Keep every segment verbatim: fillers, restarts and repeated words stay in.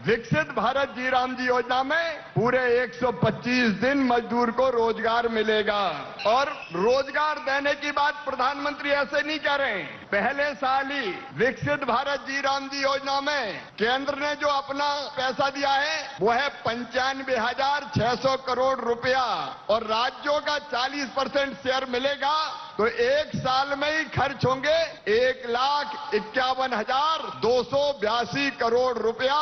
विकसित भारत जी राम जी योजना में पूरे एक सौ पच्चीस दिन मजदूर को रोजगार मिलेगा। और रोजगार देने की बात प्रधानमंत्री ऐसे नहीं कह रहे हैं। पहले साल ही विकसित भारत जी राम जी योजना में केंद्र ने जो अपना पैसा दिया है वो है पंचानवे हजार छह सौ करोड़ रुपया और राज्यों का चालीस परसेंट शेयर मिलेगा। तो एक साल में ही खर्च होंगे एक लाख इक्यावन हजार दो सौ बयासी करोड़ रुपया।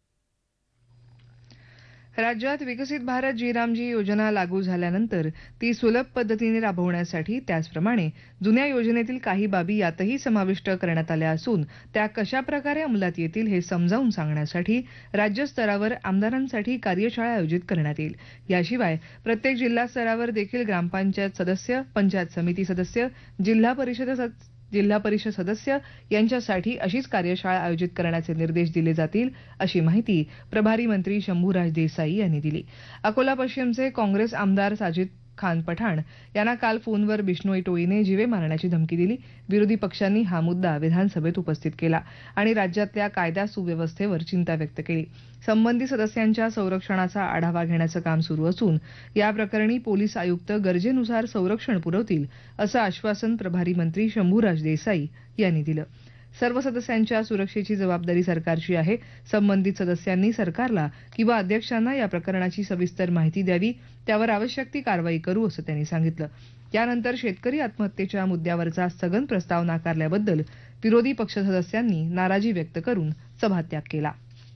राज्यात विकसित भारत जी रामजी योजना लागू झाल्यानंतर ती सुलभ पद्धतीने राबवण्यासाठी त्याचप्रमाणे जुन्या योजनेतील काही बाबी यातही समाविष्ट करण्यात आल्या असून त्या कशा प्रकारे अंमलात येतील हे समजावून सांगण्यासाठी राज्यस्तरावर आमदारांसाठी कार्यशाळा आयोजित करण्यात येईल। याशिवाय प्रत्येक जिल्हा स्तरावर देखील ग्रामपंचायत सदस्य, पंचायत समिती सदस्य, जिल्हा परिषद जिल्हा परिषद सदस्य यांच्यासाठी अशीच कार्यशाळा आयोजित करण्याचे निर्देश दिले जातील अशी माहिती प्रभारी मंत्री शंभूराज देसाई यांनी दिली। अकोला पश्चिमचे काँग्रेस आमदार साजिद खान पठाण यांना काल फोनवर बिश्नोई टोळीने जीवे मारण्याची धमकी दिली। विरोधी पक्षांनी हा मुद्दा विधानसभेत उपस्थित केला आणि राज्यातल्या कायदा सुव्यवस्थेवर चिंता व्यक्त केली। संबंधित सदस्यांच्या संरक्षणाचा आढावा घेण्याचं काम सुरू असून या प्रकरणी पोलीस आयुक्त गरजेनुसार संरक्षण पुरवतील असं आश्वासन प्रभारी मंत्री शंभूराज देसाई यांनी दिलं। सर्व सदस्यांच्या सुरक्षेची जबाबदारी सरकारची आहे। संबंधित सदस्यांनी सरकारला किंवा अध्यक्षांना या प्रकरणाची सविस्तर माहिती द्यावी, त्यावर आवश्यक ती कारवाई करू असं त्यांनी सांगितलं। यानंतर शेतकरी आत्महत्येच्या मुद्द्यावरचा स्थगन प्रस्ताव नाकारल्याबद्दल विरोधी पक्ष सदस्यांनी नाराजी व्यक्त करून सभात्याग केला।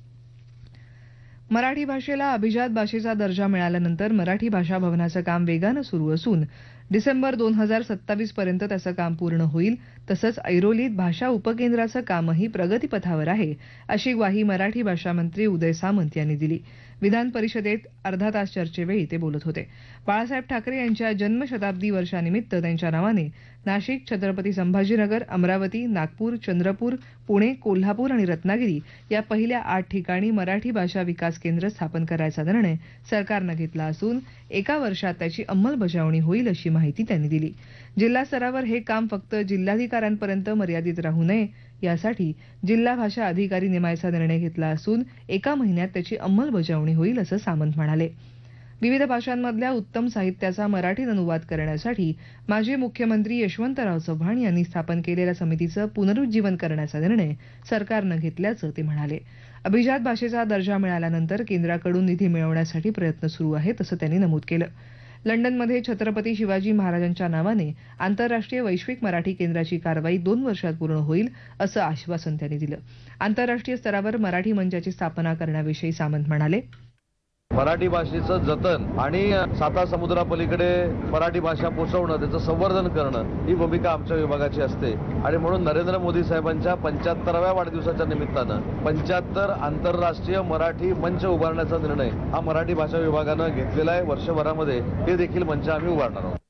मराठी भाषेला अभिजात भाषेचा दर्जा मिळाल्यानंतर मराठी भाषा भवनाचं काम वेगानं सुरू असून डिसेंबर दोन हजार सत्तावीस पर्यंत त्याचं काम पूर्ण होईल। तसंच ऐरोलीत भाषा उपकेंद्राचं कामही प्रगतीपथावर आहे अशी ग्वाही मराठी भाषा मंत्री उदय सामंत यांनी दिली। विधान परिषदेत अर्धा तास चर्चेवेळी ते बोलत होते। बाळासाहेब ठाकरे यांच्या जन्मशताब्दी वर्षानिमित्त त्यांच्या नावाने नाशिक, छत्रपती संभाजीनगर, अमरावती, नागपूर, चंद्रपूर, पुणे, कोल्हापूर आणि रत्नागिरी या पहिल्या आठ ठिकाणी मराठी भाषा विकास केंद्र स्थापन करायचा निर्णय सरकारनं घेतला असून एका वर्षात त्याची अंमलबजावणी होईल अशी माहिती त्यांनी दिली। जिल्हा स्तरावर हे काम फक्त जिल्हाधिकाऱ्यांपर्यंत मर्यादित राहू नये यासाठी जिल्हा भाषा अधिकारी नेमायचा निर्णय घेतला असून एका महिन्यात त्याची अंमलबजावणी होईल असं सामंत म्हणाले। विविध भाषांमधल्या उत्तम साहित्याचा मराठीत अनुवाद करण्यासाठी माजी मुख्यमंत्री यशवंतराव चव्हाण यांनी स्थापन केलेल्या समितीचं पुनरुज्जीवन करण्याचा निर्णय सरकारनं घेतल्याचं ते म्हणाले। अभिजात भाषेचा दर्जा मिळाल्यानंतर केंद्राकडून निधी मिळवण्यासाठी प्रयत्न सुरू आहेत असं त्यांनी नमूद केलं। लंडनमध्ये छत्रपती शिवाजी महाराजांच्या नावाने आंतरराष्ट्रीय वैश्विक मराठी केंद्राची कारवाई दोन वर्षात पूर्ण होईल असं आश्वासन त्यांनी दिलं। आंतरराष्ट्रीय स्तरावर मराठी मंचाची स्थापना करण्याविषयी सामंत म्हणाले, मराठी भाषेचं जतन आणि साता समुद्रापलीकडे मराठी भाषा पोहोचवणं, त्याचं संवर्धन करणं ही भूमिका आमच्या विभागाची असते आणि म्हणून नरेंद्र मोदी साहेबांच्या पंच्याहत्तराव्या वाढदिवसाच्या निमित्तानं पंच्याहत्तर आंतरराष्ट्रीय मराठी मंच उभारण्याचा निर्णय हा मराठी भाषा विभागानं घेतलेला आहे। वर्षभरामध्ये हे देखील मंच आम्ही उभारणार आहोत।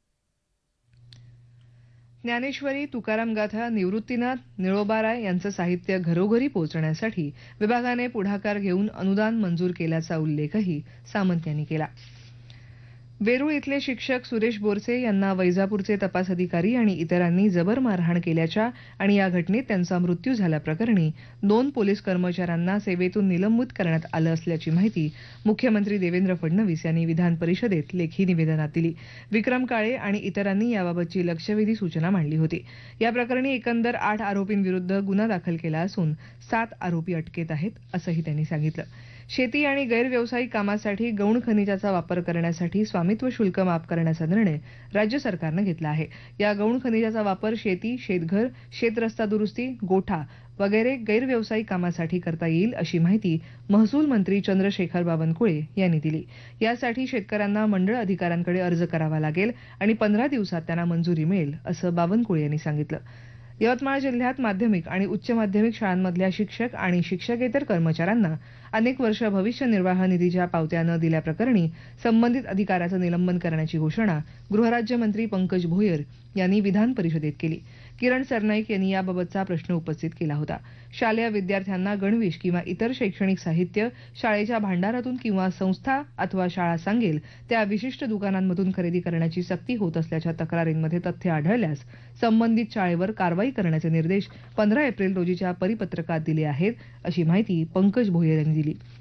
ज्ञानेश्वरी, तुकाराम गाथा, निवृत्तीनाथ, निळोबाराय यांचं साहित्य घरोघरी पोहोचण्यासाठी विभागाने पुढाकार घेऊन अनुदान मंजूर केल्याचा उल्लेखही सामंत यांनी केला। वेरूळ इथले शिक्षक सुरेश बोरसे यांना वैजापूरचे तपास अधिकारी आणि इतरांनी जबर मारहाण केल्याच्या आणि या घटनेत त्यांचा मृत्यू झाल्याप्रकरणी दोन पोलीस कर्मचाऱ्यांना सेवेतून निलंबित करण्यात आलं असल्याची माहिती मुख्यमंत्री देवेंद्र फडणवीस यांनी विधान परिषदेत लेखी निवेदनात दिली। विक्रम काळे आणि इतरांनी याबाबतची लक्षवेधी सूचना मांडली होती। या प्रकरणी एकंदर आठ आरोपींविरुद्ध गुन्हा दाखल केला असून सात आरोपी अटकेत आहेत असंही त्यांनी सांगितलं। शेती आणि गैरव्यावसायिक कामासाठी गौण खनिजाचा वापर करण्यासाठी स्वामित्व शुल्क माफ करण्याचा निर्णय राज्य सरकारनं घेतला आहे। या गौण खनिजाचा वापर शेती, शेतघर, शेतरस्ता दुरुस्ती, गोठा वगैरे गैरव्यावसायिक कामासाठी करता येईल अशी माहिती महसूल मंत्री चंद्रशेखर बावनकुळे यांनी दिली। यासाठी शेतकऱ्यांना मंडळ अधिकाऱ्यांकडे अर्ज करावा लागेल आणि पंधरा दिवसात त्यांना मंजुरी मिळेल असं बावनकुळे यांनी सांगितलं। यवतमाळ जिल्ह्यात माध्यमिक आणि उच्च माध्यमिक शाळांमधल्या शिक्षक आणि शिक्षकेतर कर्मचाऱ्यांना अनेक वर्ष भविष्य निर्वाह निधीच्या पावत्या न दिल्याप्रकरणी संबंधित अधिकाऱ्याचं निलंबन करण्याची घोषणा गृहराज्यमंत्री पंकज भोयर यांनी विधान परिषदेत केली। किरण सरनाईक यांनी याबाबतचा प्रश्न उपस्थित केला होता। शालेय विद्यार्थ्यांना गणवेश किंवा इतर शैक्षणिक साहित्य शाळेच्या भांडारातून किंवा संस्था अथवा शाळा सांगेल त्या विशिष्ट दुकानांमधून खरेदी करण्याची सक्ती होत असल्याच्या तक्रारींमध्ये तथ्य आढळल्यास संबंधित शाळेवर कारवाई करण्याचे निर्देश पंधरा एप्रिल रोजीच्या परिपत्रकात दिले आहेत अशी माहिती पंकज भोयर यांनी दिली।